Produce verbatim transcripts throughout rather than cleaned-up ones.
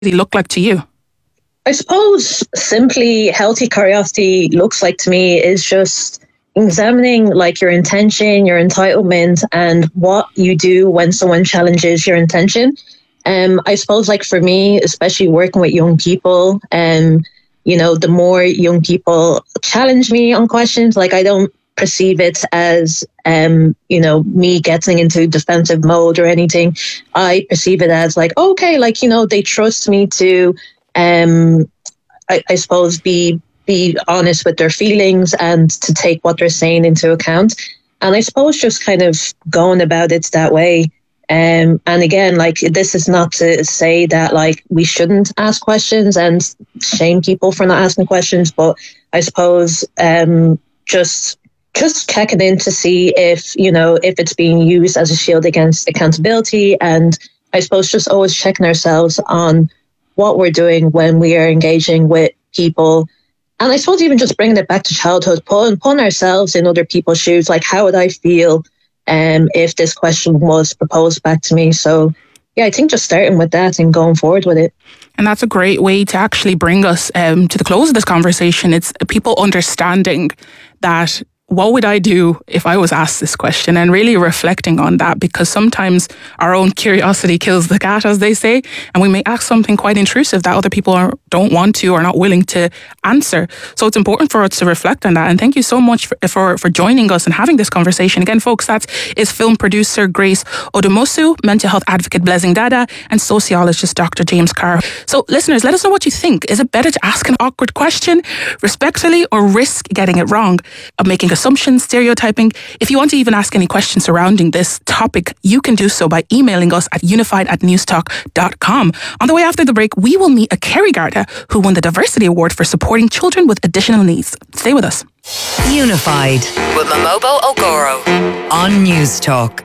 look like to you? I suppose simply healthy curiosity looks like to me is just examining like your intention, your entitlement, and what you do when someone challenges your intention. Um, I suppose like for me, especially working with young people, um, you know, the more young people challenge me on questions, like I don't perceive it as, um, you know, me getting into defensive mode or anything. I perceive it as like, okay, like, you know, they trust me to, um, I, I suppose, be be honest with their feelings and to take what they're saying into account. And I suppose just kind of going about it that way. Um, and again, like, this is not to say that like we shouldn't ask questions and shame people for not asking questions, but I suppose um, just just checking in to see if, you know, if it's being used as a shield against accountability. And I suppose just always checking ourselves on what we're doing when we are engaging with people. And I suppose even just bringing it back to childhood, putting, putting ourselves in other people's shoes, like how would I feel um, if this question was proposed back to me? So yeah, I think just starting with that and going forward with it. And that's a great way to actually bring us um, to the close of this conversation. It's people understanding that what would I do if I was asked this question, and really reflecting on that, because sometimes our own curiosity kills the cat, as they say, and we may ask something quite intrusive that other people are, don't want to or not willing to answer. So it's important for us to reflect on that. And thank you so much for, for, for joining us and having this conversation. Again, folks, that is film producer Grace Odumosu, mental health advocate Blessing Dada, and sociologist Doctor James Carr. So listeners, let us know what you think. Is it better to ask an awkward question respectfully or risk getting it wrong, of making a assumptions, stereotyping? If you want to even ask any questions surrounding this topic, you can do so by emailing us at unified at newstalk dot com. On the way after the break, we will meet a Kerry Garda who won the Diversity Award for supporting children with additional needs. Stay with us. Unified with Momobo Ogoro on Newstalk.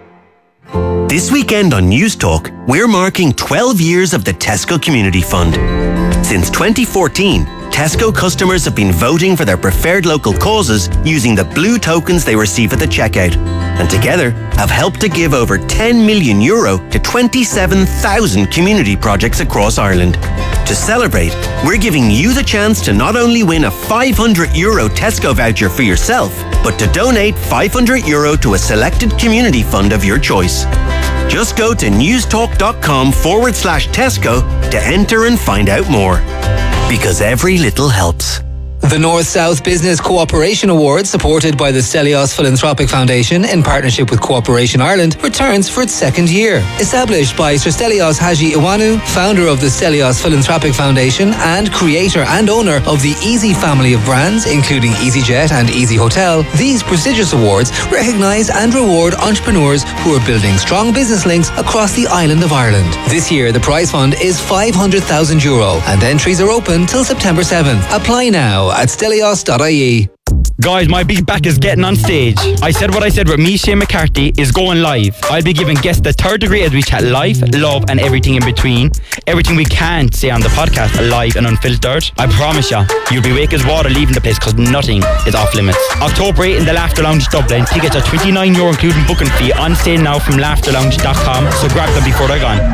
This weekend on Newstalk, we're marking twelve years of the Tesco Community Fund. Since twenty fourteen, Tesco customers have been voting for their preferred local causes using the blue tokens they receive at the checkout, and together have helped to give over ten million euro to twenty-seven thousand community projects across Ireland. To celebrate, we're giving you the chance to not only win a five hundred euro Tesco voucher for yourself, but to donate five hundred euro to a selected community fund of your choice. Just go to newstalk.com forward slash Tesco to enter and find out more. Because every little helps. The North-South Business Cooperation Award, supported by the Stelios Philanthropic Foundation in partnership with Cooperation Ireland, returns for its second year. Established by Sir Stelios Haji Iwanu, founder of the Stelios Philanthropic Foundation and creator and owner of the Easy family of brands, including EasyJet and Easy Hotel, these prestigious awards recognise and reward entrepreneurs who are building strong business links across the island of Ireland. This year, the prize fund is five hundred thousand euro and entries are open till September seventh. Apply now at stelios dot I E. Guys, my big back is getting on stage. I said what I said with me, Shane McCarthy, is going live. I'll be giving guests the third degree as we chat life, love and everything in between. Everything we can't say on the podcast, live and unfiltered. I promise you, you'll be wake as water leaving the place because nothing is off limits. October eighth in the Laughter Lounge Dublin. Tickets are twenty-nine euro including booking fee, on sale now from laughter lounge dot com, so grab them before they're gone.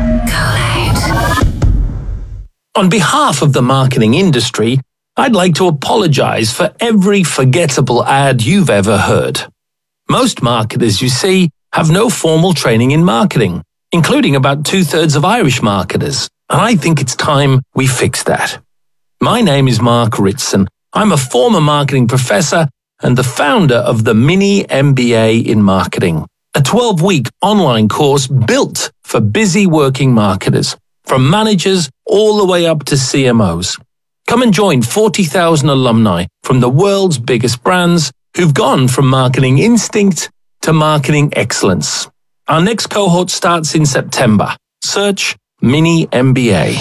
On behalf of the marketing industry, I'd like to apologise for every forgettable ad you've ever heard. Most marketers, you see, have no formal training in marketing, including about two-thirds of Irish marketers, and I think it's time we fix that. My name is Mark Ritson. I'm a former marketing professor and the founder of the Mini M B A in Marketing, a twelve-week online course built for busy working marketers, from managers all the way up to C M Os. Come and join forty thousand alumni from the world's biggest brands who've gone from marketing instinct to marketing excellence. Our next cohort starts in September. Search Mini M B A.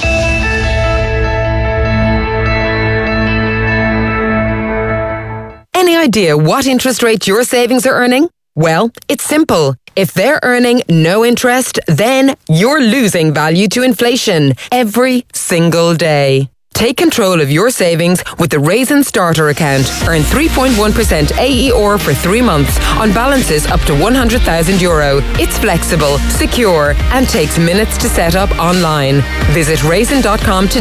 Any idea what interest rate your savings are earning? Well, it's simple. If they're earning no interest, then you're losing value to inflation every single day. Take control of your savings with the Raisin Starter account. Earn three point one percent A E R for three months on balances up to one hundred thousand euro. It's flexible, secure, and takes minutes to set up online. Visit raisin dot com today